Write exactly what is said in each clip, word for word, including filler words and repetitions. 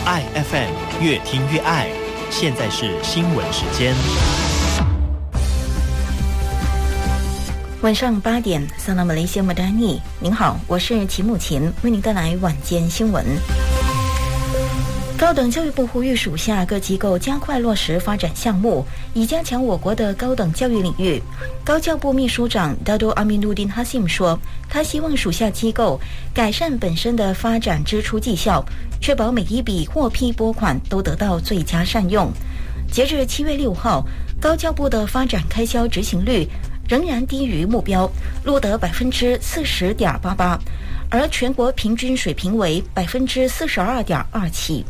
爱 F M 越听越爱，现在是新闻时间。 晚上八点，萨拉马雷西亚马达尼，您好，我是齐木琴，为您带来晚间新闻。高等教育部呼吁属下各机构加快落实发展项目，以加强我国的高等教育领域。高教部秘书长 Dato Aminuddin Hasim 说，他希望属下机构改善本身的发展支出绩效，确保每一笔获批拨款都得到最佳善用。截至七月六号，高教部的发展开销执行率仍然低于目标，录得百分之四十点八八，而全国平均水平为百分之四十二点二七。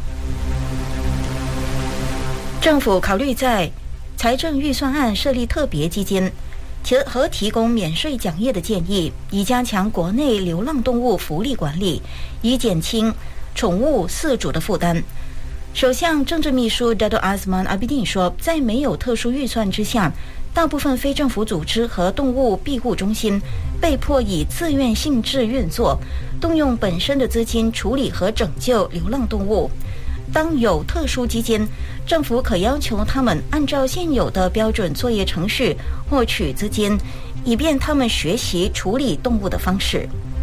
政府考虑在财政预算案设立特别基金和提供免税奖励的建议，以加强国内流浪动物福利管理，以减轻宠物饲主的负担。首相政治秘书 Dato Azman Abidin 说，在没有特殊预算之下，大部分非政府组织和动物庇护中心被迫以自愿性质运作，动用本身的资金处理和拯救流浪动物。当有特殊基金，政府可要求他们按照现有的标准作业程序获取资金，以便他们学习处理动物的方式。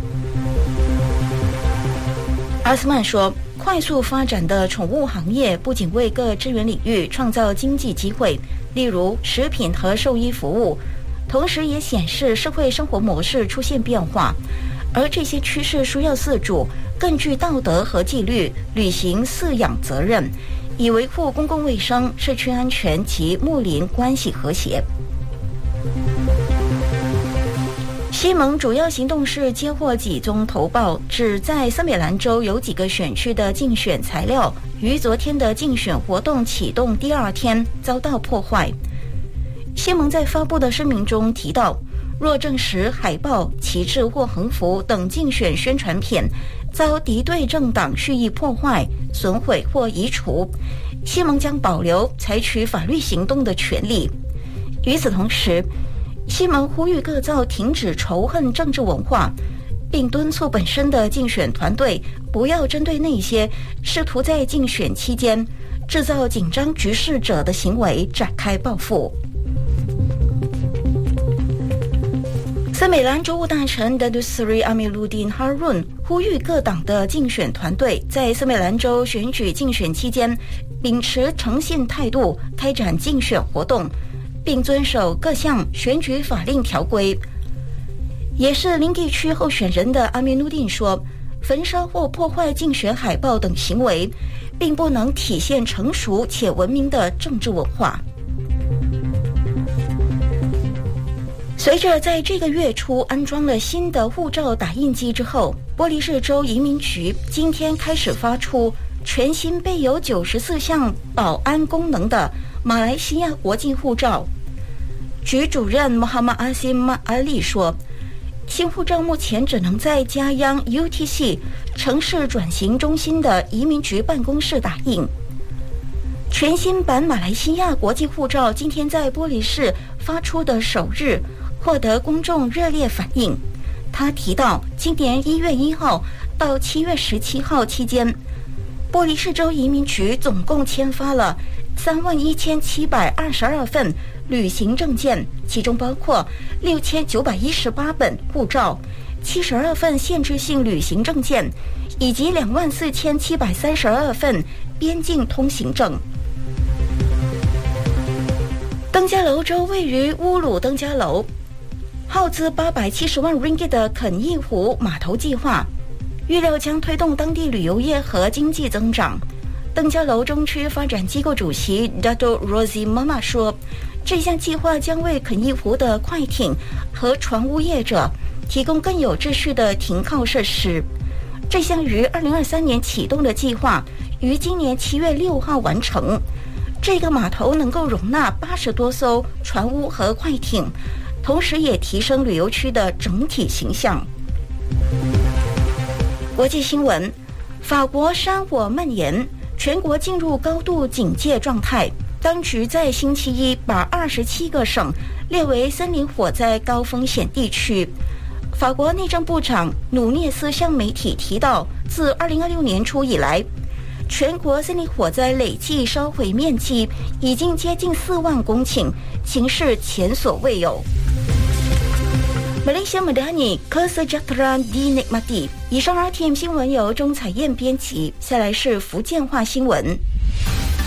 阿斯曼说，快速发展的宠物行业不仅为各支援领域创造经济机会，例如食品和兽医服务，同时也显示社会生活模式出现变化，而这些趋势需要饲主更具道德和纪律，履行饲养责任，以维护公共卫生、社区安全及睦邻关系和谐。西蒙主要行动是接获几宗投报，指在森美兰州有几个选区的竞选材料于昨天的竞选活动启动第二天遭到破坏。西蒙在发布的声明中提到，若证实海报、旗帜或横幅等竞选宣传片遭敌对政党蓄意破坏、损毁或移除，西蒙将保留采取法律行动的权利。与此同时，西蒙呼吁各造停止仇恨政治文化，并敦促本身的竞选团队不要针对那些试图在竞选期间制造紧张局势者的行为展开报复。森美兰州务大臣 Dato Seri Aminuddin Harun 呼吁各党的竞选团队在森美兰州选举竞选期间秉持诚信态度开展竞选活动，并遵守各项选举法令条规。也是林地区候选人的阿米努丁说，焚烧或破坏竞选海报等行为并不能体现成熟且文明的政治文化。随着在这个月初安装了新的护照打印机之后，波利市州移民局今天开始发出全新备有九十四项保安功能的马来西亚国际护照。局主任穆罕默阿辛马阿利说，新护照目前只能在嘉央 U T C 城市转型中心的移民局办公室打印。全新版马来西亚国际护照今天在玻璃市发出的首日获得公众热烈反应。他提到，今年一月一号到七月十七号期间，玻璃市州移民局总共签发了三万一千七百二十二份旅行证件，其中包括六千九百一十八本护照、七十二份限制性旅行证件，以及两万四千七百三十二份边境通行证。登嘉楼州位于乌鲁登嘉楼，耗资八百七十万 ringgit 的肯义湖码头计划，预料将推动当地旅游业和经济增长。登嘉楼中区发展机构主席 Dato Rosie Mama 说，这项计划将为肯义湖的快艇和船务业者提供更有秩序的停靠设施。这项于二零二三年启动的计划于今年七月六号完成。这个码头能够容纳八十多艘船坞和快艇，同时也提升旅游区的整体形象。国际新闻，法国山火蔓延，全国进入高度警戒状态。当局在星期一把二十七个省列为森林火灾高风险地区。法国内政部长努涅斯向媒体提到，自二零二六年初以来， 全国森林火灾累计烧毁面积已经接近四万公顷，情势前所未有。Malaysia Madani Kesejahteraan dinikmati。以上 R T M 新闻由钟彩燕编辑，下来是福建话新闻。